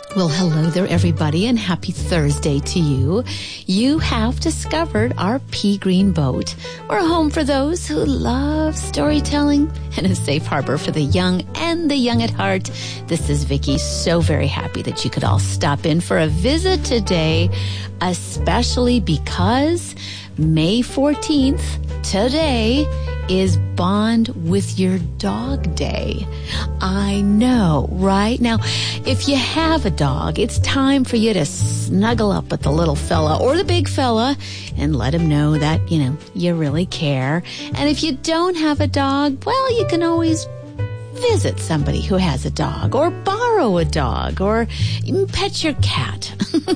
Well, hello there, everybody, and happy Thursday to you. You have discovered our Pea Green Boat. We're a home for those who love storytelling and a safe harbor for the young and the young at heart. This is Vicki. So very happy that you could all stop in for a visit today, especially because May 14th, today, is Bond with Your Dog Day. I know, right? Now, if you have a dog, it's time for you to snuggle up with the little fella or the big fella and let him know that, you really care. And if you don't have a dog, well, you can always visit somebody who has a dog or borrow a dog or pet your cat.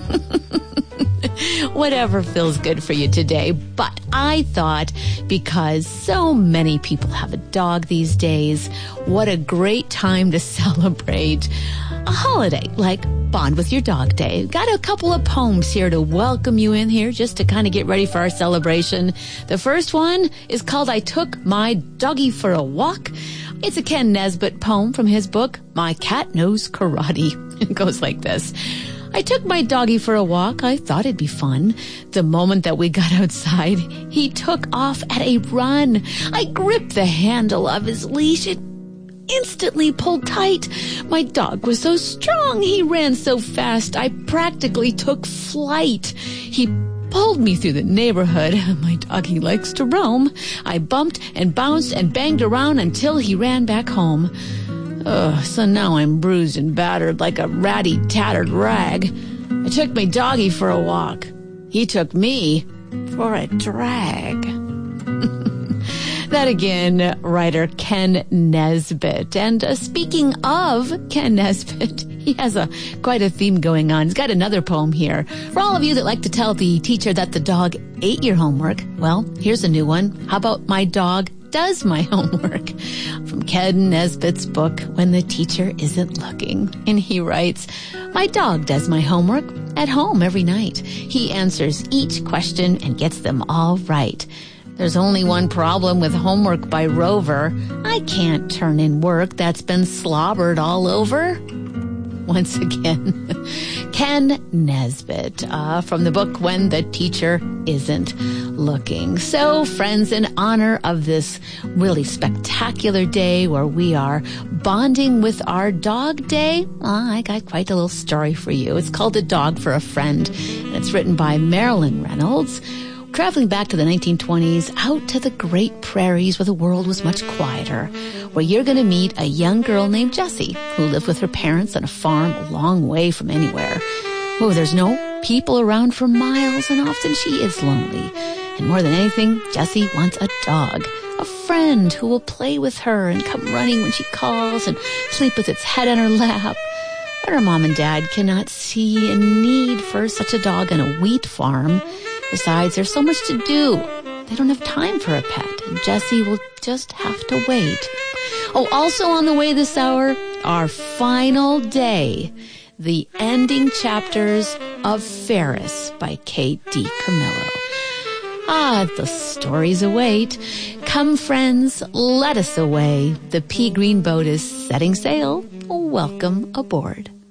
Whatever feels good for you today. But I thought, because so many people have a dog these days, what a great time to celebrate a holiday like Bond with Your Dog Day. Got a couple of poems here to welcome you in here, just to kind of get ready for our celebration. The first one is called I Took My Doggy for a Walk. It's a Ken Nesbitt poem from his book, My Cat Knows Karate. It goes like this. I took my doggy for a walk. I thought it'd be fun. The moment that we got outside, he took off at a run. I gripped the handle of his leash. It instantly pulled tight. My dog was so strong. He ran so fast. I practically took flight. He pulled me through the neighborhood. My doggy likes to roam. I bumped and bounced and banged around until he ran back home. So now I'm bruised and battered like a ratty, tattered rag. I took my doggy for a walk. He took me for a drag. That again, writer Ken Nesbitt. And speaking of Ken Nesbitt, he has quite a theme going on. He's got another poem here. For all of you that like to tell the teacher that the dog ate your homework, well, here's a new one. How about My Dog Does My Homework? From Ken Nesbitt's book, When the Teacher Isn't Looking. And he writes, my dog does my homework at home every night. He answers each question and gets them all right. There's only one problem with homework by Rover. I can't turn in work that's been slobbered all over. Once again, Ken Nesbitt from the book When the Teacher Isn't Looking. So, friends, in honor of this really spectacular day where we are bonding with our dog day, I got quite a little story for you. It's called A Dog for a Friend, and it's written by Marilyn Reynolds. Traveling back to the 1920s, out to the great prairies where the world was much quieter, where you're going to meet a young girl named Jessie who lived with her parents on a farm a long way from anywhere. Oh, there's no people around for miles, and often she is lonely. And more than anything, Jessie wants a dog, a friend who will play with her and come running when she calls and sleep with its head on her lap. But her mom and dad cannot see a need for such a dog on a wheat farm. Besides, there's so much to do. They don't have time for a pet, and Jessie will just have to wait. Oh, also on the way this hour, our final day, the ending chapters of Ferris by Kate DiCamillo. The stories await. Come, friends, let us away. The Pea Green Boat is setting sail. Welcome aboard.